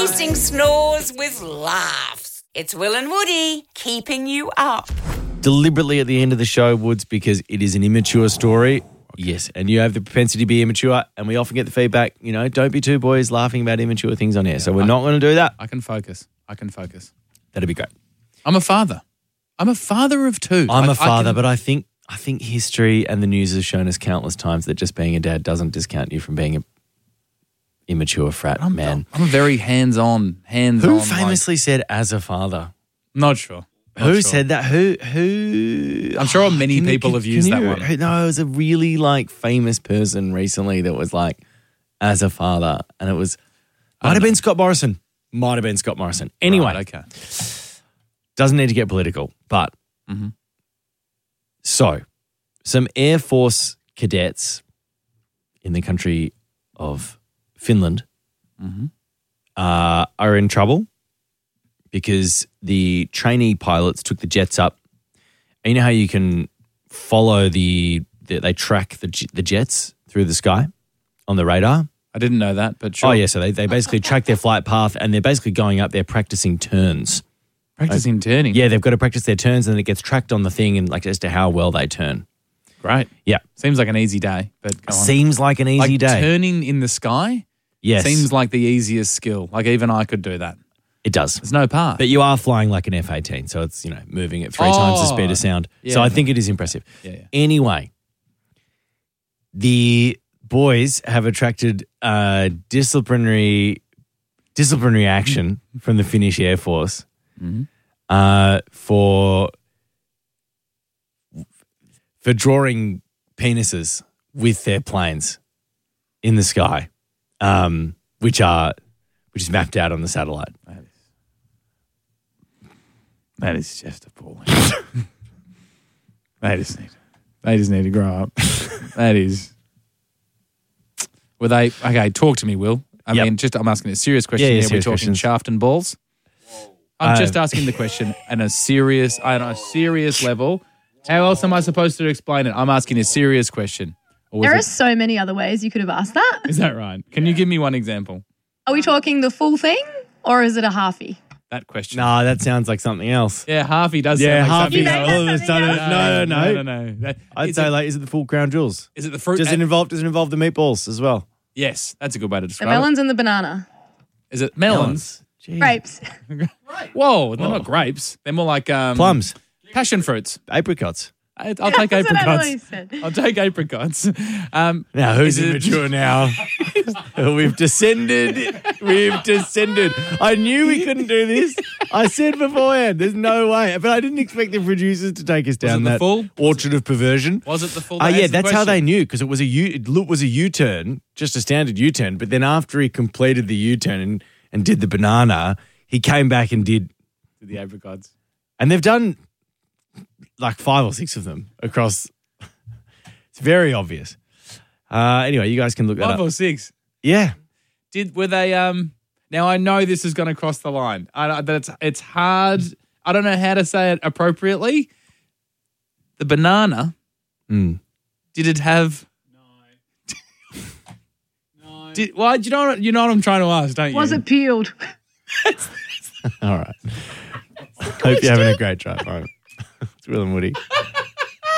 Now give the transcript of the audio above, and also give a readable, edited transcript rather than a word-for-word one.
replacing snores with laughs. It's Will and Woody keeping you up. Deliberately at the end of the show, Woods, because it is an immature story. Yes, and you have the propensity to be immature, and we often get the feedback, don't be two boys laughing about immature things on air. So we're not going to do that. I can focus. That'd be great. I'm a father. I'm a father of two. I'm a father, but I think history and the news has shown us countless times that just being a dad doesn't discount you from being an immature frat man. I'm a very hands-on. Who famously said as a father? Not sure. Who said that? Who? I'm sure many people have used that one. No, it was a really famous person recently that was as a father, and it was might have been Scott Morrison. Anyway, right, okay. Doesn't need to get political, but so some Air Force cadets in the country of Finland are in trouble because the trainee pilots took the jets up. And you know how you can follow they track the jets through the sky on the radar? I didn't know that, but sure. Oh, yeah, so they basically track their flight path and they're basically going up there practicing turns. Practicing turning? Yeah, they've got to practice their turns and it gets tracked on the thing and as to how well they turn. Great. Yeah. Seems like an easy day, but go on. Seems like an easy day. Turning in the sky? Yes. Seems like the easiest skill. Even I could do that. It does. There's no path. But you are flying like an F-18, so it's, moving at 3 times the speed of sound. Yeah, so I think it is impressive. Yeah. Anyway, the boys have attracted disciplinary action from the Finnish Air Force for drawing penises with their planes in the sky, which is mapped out on the satellite. That is just appalling. They just need to grow up. That is. Were they okay? Talk to me, Will. I'm asking a serious question here. We're talking questions. shaft and balls. I'm just asking the question on a serious level. How else am I supposed to explain it? I'm asking a serious question. There are so many other ways you could have asked that. Is that right? Can you give me one example? Are we talking the full thing or is it a halfie? That question. No, that sounds like something else. Yeah, halfie does Yeah, sound like halfie. something All of a sudden, No. I'd say is it the full crown jewels? Is it the fruit? Does it involve the meatballs as well? Yes, that's a good way to The describe melons and the banana. it. Is it melons? Jeez. Grapes. Whoa, they're not grapes. They're more like Plums, passion fruits. Apricots. I'll take That's what I apricots. always said. I'll take apricots. Now, who's immature now? We've descended. I knew we couldn't do this. I said beforehand, there's no way. But I didn't expect the producers to take us down the that full? orchard of perversion. Was it the full? Yeah, that's how they knew, because it was a U-turn, just a standard U-turn. But then after he completed the U-turn and did the banana, he came back and did the apricots. And they've done 5 or 6 of them across. It's very obvious. Anyway, you guys can look that up. 5 or 6. Yeah. Were they? Now I know this is going to cross the line. It's hard. I don't know how to say it appropriately. The banana. Did it have? No. Well, you know what I'm trying to ask, don't you? Was it peeled? All right. Hope you're having a great drive. All right. It's Will and Woody.